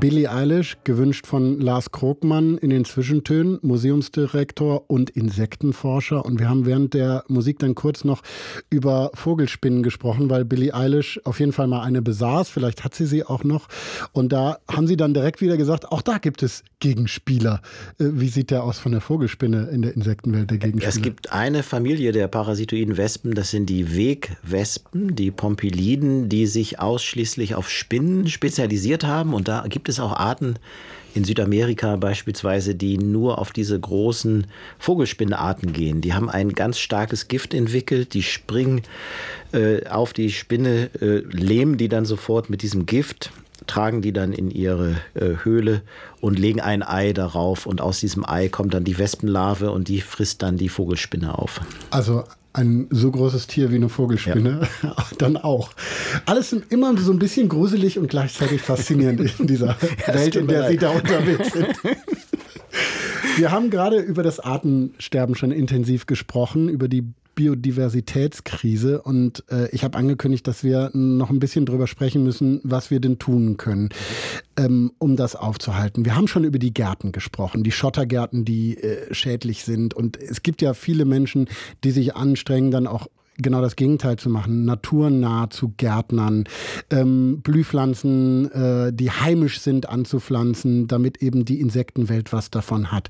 Billie Eilish, gewünscht von Lars Krogmann in den Zwischentönen, Museumsdirektor und Insektenforscher. Und wir haben während der Musik dann kurz noch über Vogelspinnen gesprochen, weil Billie Eilish auf jeden Fall mal eine besaß. Vielleicht hat sie auch noch. Und da haben sie dann direkt wieder gesagt, auch da gibt es Gegenspieler. Wie sieht der aus von der Vogelspinne in der Insektenwelt, der Gegenspieler? Es gibt eine Familie der parasitoiden Wespen, das sind die Wegwespen, die Pompiliden, die sich ausschließlich auf Spinnen spezialisiert haben. Und da gibt es auch Arten in Südamerika beispielsweise, die nur auf diese großen Vogelspinnenarten gehen. Die haben ein ganz starkes Gift entwickelt, die springen auf die Spinne, lähmen die dann sofort mit diesem Gift, tragen die dann in ihre Höhle und legen ein Ei darauf. Und aus diesem Ei kommt dann die Wespenlarve und die frisst dann die Vogelspinne auf. Also ein so großes Tier wie eine Vogelspinne, ja. Dann auch. Alles immer so ein bisschen gruselig und gleichzeitig faszinierend in dieser Welt, in der Sie da unterwegs sind. Wir haben gerade über das Artensterben schon intensiv gesprochen, über die Biodiversitätskrise, und ich habe angekündigt, dass wir noch ein bisschen drüber sprechen müssen, was wir denn tun können, um das aufzuhalten. Wir haben schon über die Gärten gesprochen, die Schottergärten, die schädlich sind, und es gibt ja viele Menschen, die sich anstrengen, dann auch genau das Gegenteil zu machen, naturnah zu gärtnern, Blühpflanzen, die heimisch sind, anzupflanzen, damit eben die Insektenwelt was davon hat.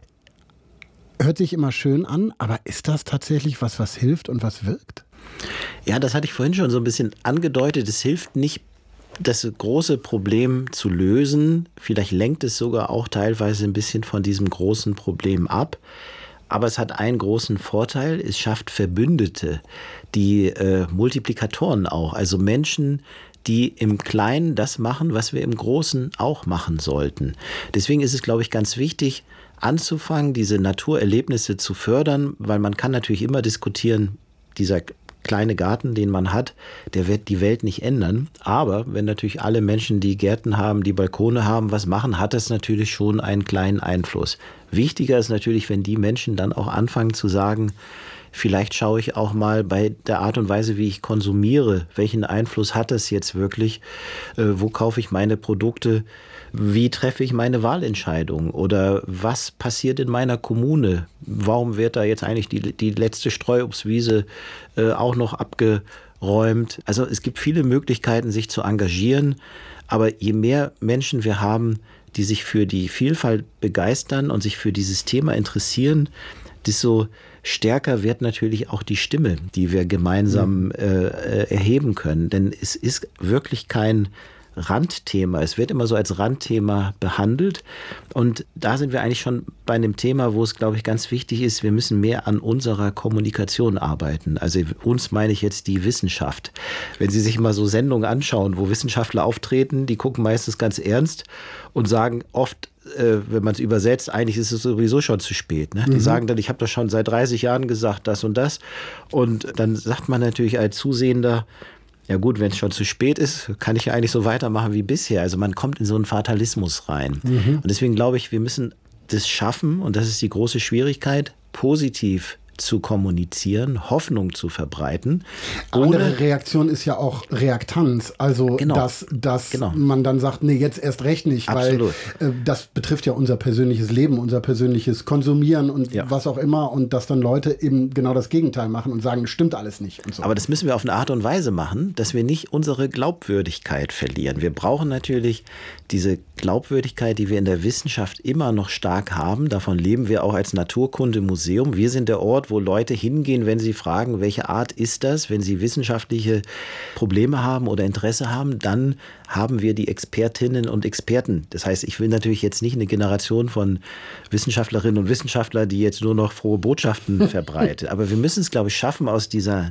Hört sich immer schön an, aber ist das tatsächlich was hilft und was wirkt? Ja, das hatte ich vorhin schon so ein bisschen angedeutet. Es hilft nicht, das große Problem zu lösen. Vielleicht lenkt es sogar auch teilweise ein bisschen von diesem großen Problem ab. Aber es hat einen großen Vorteil, es schafft Verbündete, die Multiplikatoren auch, also Menschen, die im Kleinen das machen, was wir im Großen auch machen sollten. Deswegen ist es, glaube ich, ganz wichtig, anzufangen, diese Naturerlebnisse zu fördern, weil man kann natürlich immer diskutieren, dieser kleine Garten, den man hat, der wird die Welt nicht ändern. Aber wenn natürlich alle Menschen, die Gärten haben, die Balkone haben, was machen, hat das natürlich schon einen kleinen Einfluss. Wichtiger ist natürlich, wenn die Menschen dann auch anfangen zu sagen, vielleicht schaue ich auch mal bei der Art und Weise, wie ich konsumiere, welchen Einfluss hat das jetzt wirklich, wo kaufe ich meine Produkte, wie treffe ich meine Wahlentscheidung oder was passiert in meiner Kommune, warum wird da jetzt eigentlich die letzte Streuobstwiese auch noch abgeräumt. Also es gibt viele Möglichkeiten, sich zu engagieren, aber je mehr Menschen wir haben, die sich für die Vielfalt begeistern und sich für dieses Thema interessieren, desto stärker wird natürlich auch die Stimme, die wir gemeinsam erheben können. Denn es ist wirklich kein Randthema. Es wird immer so als Randthema behandelt. Und da sind wir eigentlich schon bei einem Thema, wo es, glaube ich, ganz wichtig ist, wir müssen mehr an unserer Kommunikation arbeiten. Also uns meine ich jetzt die Wissenschaft. Wenn Sie sich mal so Sendungen anschauen, wo Wissenschaftler auftreten, die gucken meistens ganz ernst und sagen oft, wenn man es übersetzt, eigentlich ist es sowieso schon zu spät. Ne? Die sagen dann, ich habe das schon seit 30 Jahren gesagt, das und das. Und dann sagt man natürlich als Zusehender, ja gut, wenn es schon zu spät ist, kann ich ja eigentlich so weitermachen wie bisher. Also man kommt in so einen Fatalismus rein. Und deswegen glaube ich, wir müssen das schaffen, und das ist die große Schwierigkeit, positiv zu kommunizieren, Hoffnung zu verbreiten. Andere Reaktion ist ja auch Reaktanz. Also, dass man dann sagt, nee, jetzt erst recht nicht, Absolut. Weil das betrifft ja unser persönliches Leben, unser persönliches Konsumieren und was auch immer, und dass dann Leute eben genau das Gegenteil machen und sagen, stimmt alles nicht. Und so. Aber das müssen wir auf eine Art und Weise machen, dass wir nicht unsere Glaubwürdigkeit verlieren. Wir brauchen natürlich diese Glaubwürdigkeit, die wir in der Wissenschaft immer noch stark haben. Davon leben wir auch als Naturkundemuseum. Wir sind der Ort, wo Leute hingehen, wenn sie fragen, welche Art ist das? Wenn sie wissenschaftliche Probleme haben oder Interesse haben, dann haben wir die Expertinnen und Experten. Das heißt, ich will natürlich jetzt nicht eine Generation von Wissenschaftlerinnen und Wissenschaftlern, die jetzt nur noch frohe Botschaften verbreitet. Aber wir müssen es, glaube ich, schaffen, aus dieser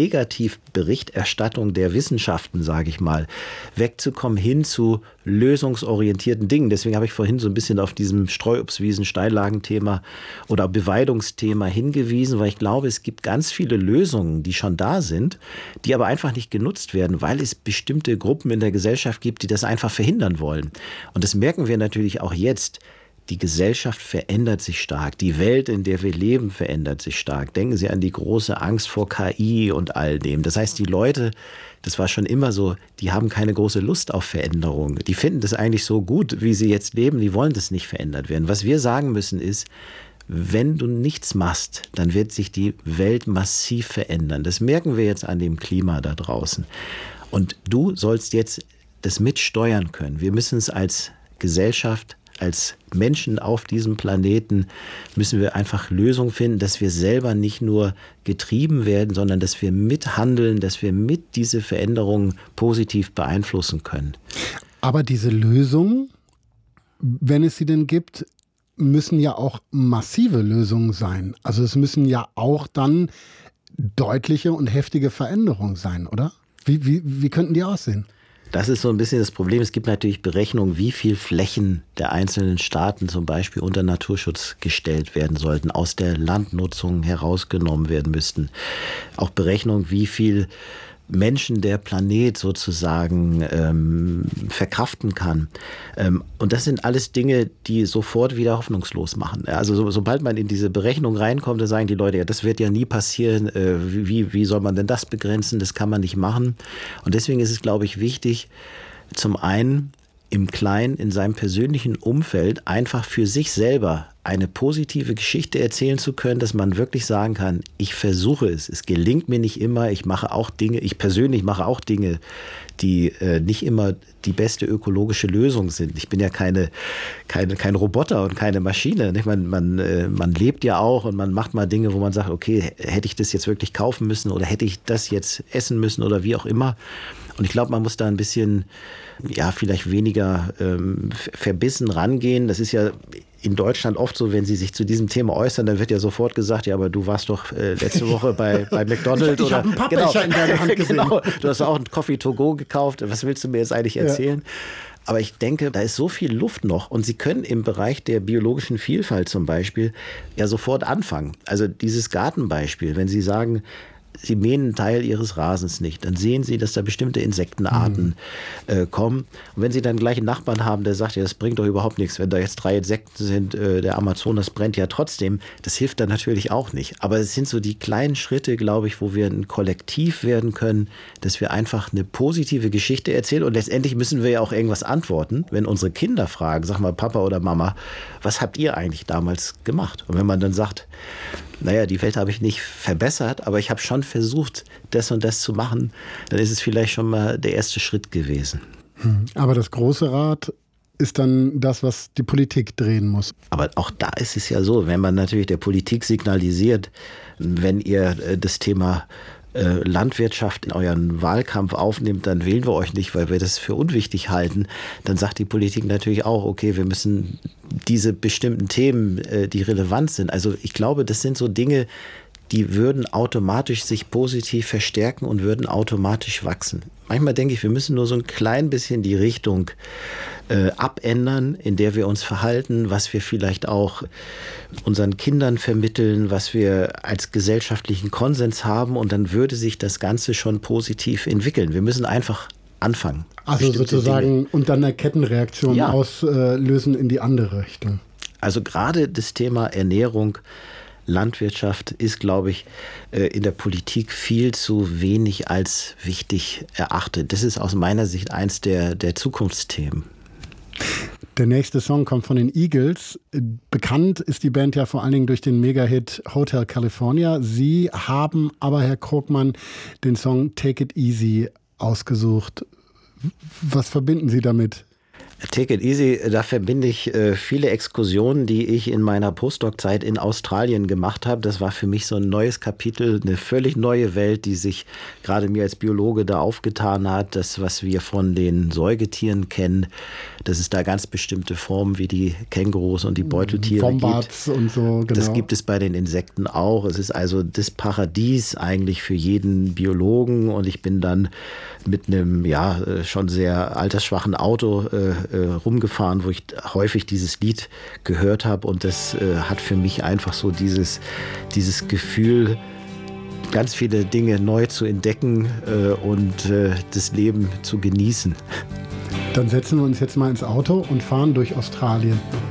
Negativberichterstattung der Wissenschaften, sage ich mal, wegzukommen hin zu lösungsorientierten Dingen. Deswegen habe ich vorhin so ein bisschen auf diesem Streuobstwiesen, Steillagenthema oder Beweidungsthema hingewiesen, weil ich glaube, es gibt ganz viele Lösungen, die schon da sind, die aber einfach nicht genutzt werden, weil es bestimmte Gruppen in der Gesellschaft gibt, die das einfach verhindern wollen. Und das merken wir natürlich auch jetzt. die Gesellschaft verändert sich stark. Die Welt, in der wir leben, verändert sich stark. Denken Sie an die große Angst vor KI und all dem. Das heißt, die Leute, das war schon immer so, die haben keine große Lust auf Veränderung. Die finden das eigentlich so gut, wie sie jetzt leben. Die wollen das nicht verändert werden. Was wir sagen müssen ist, wenn du nichts machst, dann wird sich die Welt massiv verändern. Das merken wir jetzt an dem Klima da draußen. Und du sollst jetzt das mitsteuern können. Wir müssen es als Gesellschaft, als Menschen auf diesem Planeten, müssen wir einfach Lösungen finden, dass wir selber nicht nur getrieben werden, sondern dass wir mithandeln, dass wir mit diese Veränderungen positiv beeinflussen können. Aber diese Lösungen, wenn es sie denn gibt, müssen ja auch massive Lösungen sein. Also es müssen ja auch dann deutliche und heftige Veränderungen sein, oder? Wie könnten die aussehen? Das ist so ein bisschen das Problem. Es gibt natürlich Berechnungen, wie viel Flächen der einzelnen Staaten zum Beispiel unter Naturschutz gestellt werden sollten, aus der Landnutzung herausgenommen werden müssten. Auch Berechnungen, wie viel Menschen der Planet sozusagen verkraften kann. Und das sind alles Dinge, die sofort wieder hoffnungslos machen. Also sobald man in diese Berechnung reinkommt, dann sagen die Leute, ja, das wird ja nie passieren. Wie soll man denn das begrenzen? Das kann man nicht machen. Und deswegen ist es, glaube ich, wichtig, zum einen im Kleinen, in seinem persönlichen Umfeld einfach für sich selber eine positive Geschichte erzählen zu können, dass man wirklich sagen kann, ich versuche es, es gelingt mir nicht immer, ich persönlich mache auch Dinge, die nicht immer die beste ökologische Lösung sind. Ich bin ja kein Roboter und keine Maschine. Man lebt ja auch und man macht mal Dinge, wo man sagt, okay, hätte ich das jetzt wirklich kaufen müssen oder hätte ich das jetzt essen müssen oder wie auch immer. Und ich glaube, man muss da ein bisschen, ja, vielleicht weniger verbissen rangehen. Das ist ja in Deutschland oft so, wenn Sie sich zu diesem Thema äußern, dann wird ja sofort gesagt, ja, aber du warst doch letzte Woche bei McDonald's. Ich habe einen Pappbecher in deiner Hand gesehen. Genau, du hast auch einen Coffee to go gekauft. Was willst du mir jetzt eigentlich erzählen? Ja. Aber ich denke, da ist so viel Luft noch und Sie können im Bereich der biologischen Vielfalt zum Beispiel ja sofort anfangen. Also dieses Gartenbeispiel, wenn Sie sagen, Sie mähen einen Teil Ihres Rasens nicht, dann sehen Sie, dass da bestimmte Insektenarten kommen. Und wenn Sie dann gleich einen Nachbarn haben, der sagt, ja, das bringt doch überhaupt nichts, wenn da jetzt 3 Insekten sind, der Amazonas brennt ja trotzdem, das hilft dann natürlich auch nicht. Aber es sind so die kleinen Schritte, glaube ich, wo wir ein Kollektiv werden können, dass wir einfach eine positive Geschichte erzählen. Und letztendlich müssen wir ja auch irgendwas antworten, wenn unsere Kinder fragen, sag mal, Papa oder Mama, was habt ihr eigentlich damals gemacht? Und wenn man dann sagt, naja, die Welt habe ich nicht verbessert, aber ich habe schon versucht, das und das zu machen, dann ist es vielleicht schon mal der erste Schritt gewesen. Aber das große Rad ist dann das, was die Politik drehen muss. Aber auch da ist es ja so, wenn man natürlich der Politik signalisiert, wenn ihr das Thema Landwirtschaft in euren Wahlkampf aufnimmt, dann wählen wir euch nicht, weil wir das für unwichtig halten. Dann sagt die Politik natürlich auch, okay, wir müssen diese bestimmten Themen, die relevant sind. Also ich glaube, das sind so Dinge, die würden automatisch sich positiv verstärken und würden automatisch wachsen. Manchmal denke ich, wir müssen nur so ein klein bisschen die Richtung abändern, in der wir uns verhalten, was wir vielleicht auch unseren Kindern vermitteln, was wir als gesellschaftlichen Konsens haben, und dann würde sich das Ganze schon positiv entwickeln. Wir müssen einfach anfangen. Also sozusagen Dinge. Und dann eine Kettenreaktion auslösen in die andere Richtung. Also gerade das Thema Ernährung, Landwirtschaft ist, glaube ich, in der Politik viel zu wenig als wichtig erachtet. Das ist aus meiner Sicht eins der Zukunftsthemen. Der nächste Song kommt von den Eagles. Bekannt ist die Band ja vor allen Dingen durch den Mega-Hit Hotel California. Sie haben aber, Herr Krogmann, den Song Take It Easy ausgesucht. Was verbinden Sie damit? Take It Easy, da verbinde ich viele Exkursionen, die ich in meiner Postdoc-Zeit in Australien gemacht habe. Das war für mich so ein neues Kapitel, eine völlig neue Welt, die sich gerade mir als Biologe da aufgetan hat. Das, was wir von den Säugetieren kennen, dass es da ganz bestimmte Formen wie die Kängurus und die Beuteltiere Wombats gibt. Und so, genau. Das gibt es bei den Insekten auch. Es ist also das Paradies eigentlich für jeden Biologen. Und ich bin dann mit einem schon sehr altersschwachen Auto rumgefahren, wo ich häufig dieses Lied gehört habe, und das hat für mich einfach so dieses Gefühl, ganz viele Dinge neu zu entdecken und das Leben zu genießen. Dann setzen wir uns jetzt mal ins Auto und fahren durch Australien.